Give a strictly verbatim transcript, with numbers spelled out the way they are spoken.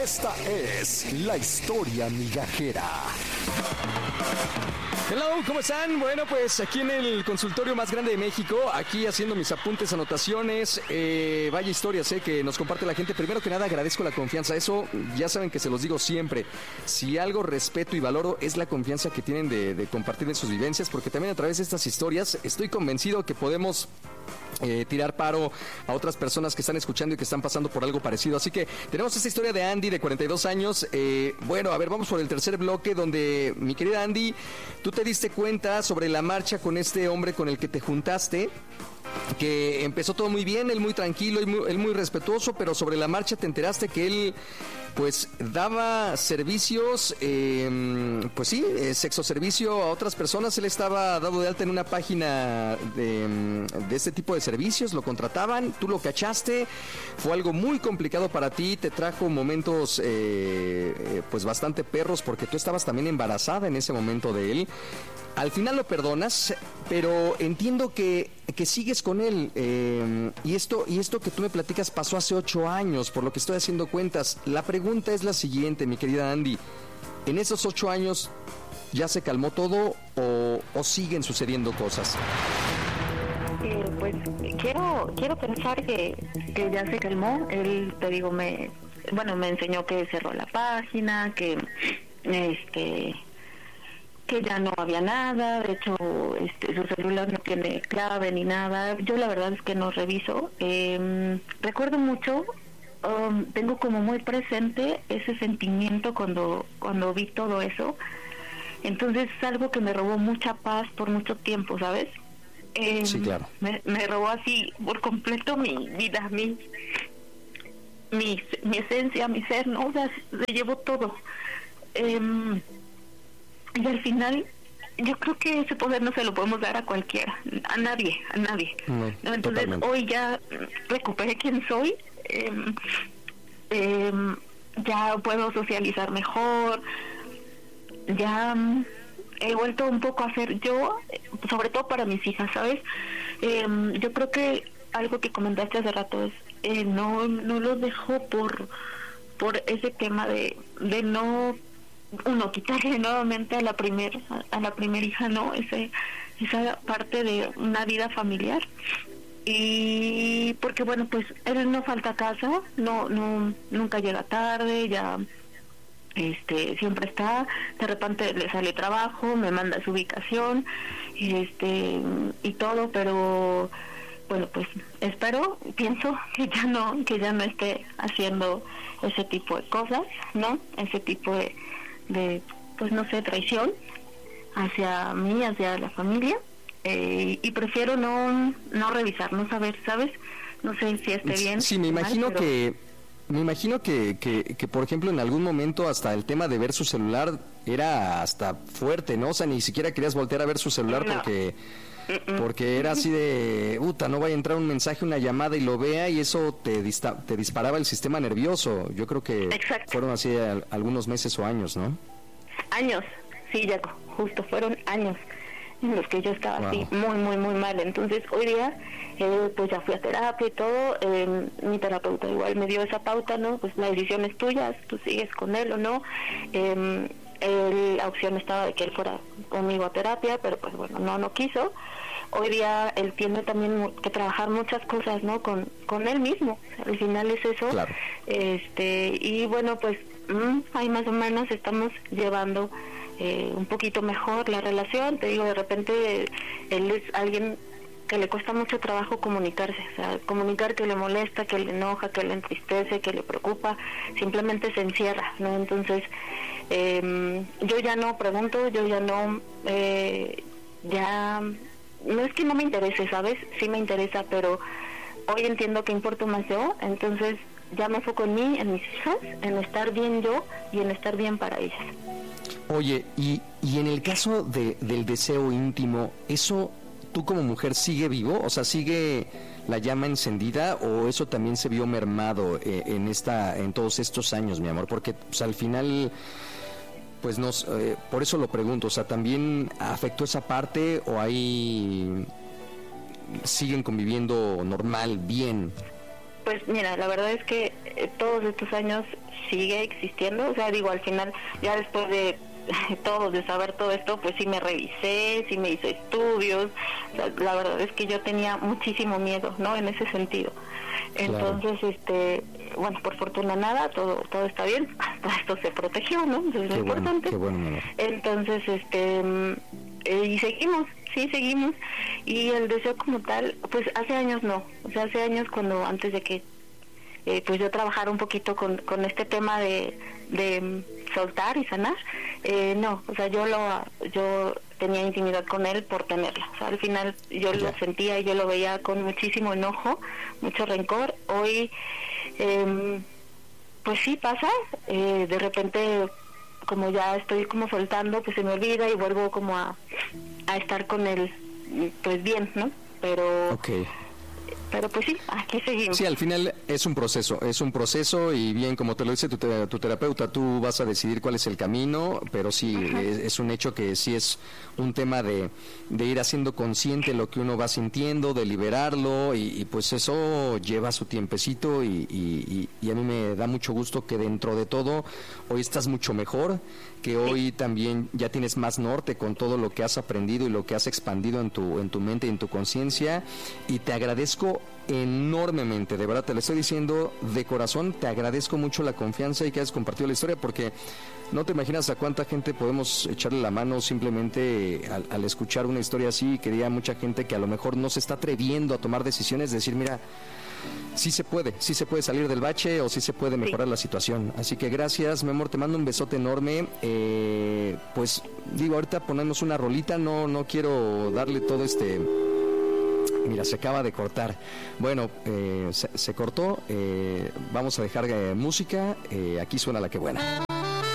Esta es la historia migajera. Hello, ¿cómo están? Bueno, pues aquí en el consultorio más grande de México, aquí haciendo mis apuntes, anotaciones, eh, vaya historias eh, que nos comparte la gente. Primero que nada, agradezco la confianza. Eso ya saben que se los digo siempre. Si algo respeto y valoro es la confianza que tienen de, de compartir en sus vivencias, porque también a través de estas historias estoy convencido que podemos Eh, tirar paro a otras personas que están escuchando y que están pasando por algo parecido. Así que tenemos esta historia de Andy, de cuarenta y dos años. Eh, bueno, a ver, vamos por el tercer bloque, donde, mi querida Andy, tú te diste cuenta sobre la marcha con este hombre con el que te juntaste, que empezó todo muy bien, él muy tranquilo, él muy, él muy respetuoso, pero sobre la marcha te enteraste que él, pues, daba servicios, eh, pues sí, eh, sexoservicio a otras personas. Él estaba dado de alta en una página de, de este tipo de servicios, lo contrataban, tú lo cachaste, fue algo muy complicado para ti, te trajo momentos, eh, eh, pues, bastante perros, porque tú estabas también embarazada en ese momento de él. Al final lo perdonas, pero entiendo que, que sigues con él. Eh, y esto y esto que tú me platicas pasó hace ocho años, por lo que estoy haciendo cuentas. La pregunta es la siguiente, mi querida Andy. ¿En esos ocho años ya se calmó todo o, o siguen sucediendo cosas? Eh, pues quiero quiero pensar que, que ya se calmó. Él, te digo, me bueno me enseñó que cerró la página, que este... que ya no había nada, de hecho este, su celular no tiene clave ni nada. Yo la verdad es que no reviso. Eh, recuerdo mucho, um, tengo como muy presente ese sentimiento cuando, cuando vi todo eso. Entonces es algo que me robó mucha paz por mucho tiempo, ¿sabes? Eh, sí, claro. Me, me robó así por completo mi vida, mi, mi, mi esencia, mi ser, ¿no? O sea, se llevó todo. Eh, Y al final, yo creo que ese poder no se lo podemos dar a cualquiera, a nadie, a nadie. No, ¿no? Entonces, totalmente. Hoy ya recuperé quién soy, eh, eh, ya puedo socializar mejor, ya um, he vuelto un poco a ser yo, sobre todo para mis hijas, ¿sabes? Eh, yo creo que algo que comentaste hace rato es, eh, no no lo dejo por, por ese tema de, de no... uno quitarle nuevamente a la primer a la primera hija, no, ese esa parte de una vida familiar. Y porque bueno, pues él no falta a casa, no no nunca llega tarde, ya este siempre está, de repente le sale trabajo, me manda su ubicación, este y todo, pero bueno, pues espero, pienso que ya no que ya no esté haciendo ese tipo de cosas, ¿no? Ese tipo de de, pues no sé, traición hacia mí, hacia la familia, eh, y prefiero no no revisar, no saber, ¿sabes? No sé si esté bien. Sí, me imagino mal, pero... que me imagino que, que, que, por ejemplo, en algún momento hasta el tema de ver su celular era hasta fuerte, ¿no? O sea, ni siquiera querías voltear a ver su celular no. porque... porque era así de, puta, no vaya a entrar un mensaje, una llamada y lo vea, y eso te, dista- te disparaba el sistema nervioso. Yo creo que Exacto. fueron así a, algunos meses o años, ¿no? Años, sí, Jaco, justo fueron años en los que yo estaba wow. así muy, muy, muy mal. Entonces hoy día, eh, pues ya fui a terapia y todo, eh, mi terapeuta igual me dio esa pauta, ¿no? Pues la decisión es tuya, tú sigues con él o no. Eh, él, la opción estaba de que él fuera conmigo a terapia, pero pues bueno, no, no quiso. Hoy día él tiene también que trabajar muchas cosas, ¿no? Con, con él mismo, al final es eso. Claro. Este, y bueno, pues mmm, ahí más o menos estamos llevando eh, un poquito mejor la relación. Te digo, de repente él es alguien que le cuesta mucho trabajo comunicarse, o sea, comunicar que le molesta, que le enoja, que le entristece, que le preocupa, simplemente se encierra, ¿no? Entonces, eh, yo ya no pregunto, yo ya no, eh, ya, no es que no me interese, ¿sabes? Sí me interesa, pero hoy entiendo que importo más yo, entonces ya me enfoco en mí, en mis hijas, en estar bien yo y en estar bien para ellas. Oye, y, y en el caso de, del deseo íntimo, ¿eso tú como mujer sigue vivo? O sea, ¿sigue la llama encendida o eso también se vio mermado eh, en esta en todos estos años, mi amor? Porque pues, al final, pues nos, eh, por eso lo pregunto, o sea, ¿también afectó esa parte o ahí siguen conviviendo normal, bien? Pues mira, la verdad es que eh, todos estos años sigue existiendo. O sea, digo, al final, ya después de todo, de saber todo esto, pues sí me revisé, sí me hice estudios. O sea, la verdad es que yo tenía muchísimo miedo, ¿no? En ese sentido. Entonces, claro. este, bueno, por fortuna nada, todo todo está bien. Hasta esto se protegió, ¿no? Eso es lo importante. Qué bueno, bueno. Entonces, este, eh, y seguimos, sí, seguimos. Y el deseo como tal, pues hace años no. O sea, hace años cuando, antes de que, eh, pues yo trabajara un poquito con, con este tema de, de soltar y sanar, eh, no, o sea, yo lo, yo tenía intimidad con él por tenerla. O sea, al final yo ya. lo sentía y yo lo veía con muchísimo enojo, mucho rencor. Hoy, eh, pues sí pasa, eh, de repente, como ya estoy como soltando, pues se me olvida y vuelvo como a, a estar con él, pues bien, ¿no? Pero... Okay. Pero pues sí, aquí seguimos. Sí, al final es un proceso, es un proceso y bien, como te lo dice tu, te, tu terapeuta, tú vas a decidir cuál es el camino, pero sí, es, es un hecho que sí es un tema de, de ir haciendo consciente lo que uno va sintiendo, de liberarlo y, y pues eso lleva su tiempecito y, y, y, y a mí me da mucho gusto que dentro de todo hoy estás mucho mejor, que hoy también ya tienes más norte con todo lo que has aprendido y lo que has expandido en tu, en tu mente y en tu conciencia, y te agradezco enormemente, de verdad te lo estoy diciendo de corazón, te agradezco mucho la confianza y que hayas compartido la historia, porque no te imaginas a cuánta gente podemos echarle la mano simplemente al, al escuchar una historia así, que diga mucha gente que a lo mejor no se está atreviendo a tomar decisiones, decir, mira, sí se puede, sí se puede salir del bache o sí se puede mejorar sí. la situación. Así que gracias, mi amor, te mando un besote enorme. Eh, pues digo, ahorita ponemos una rolita, no, no quiero darle todo este... Mira, se acaba de cortar. Bueno, eh, se, se cortó. Eh, vamos a dejar eh, música. Eh, aquí suena la que buena.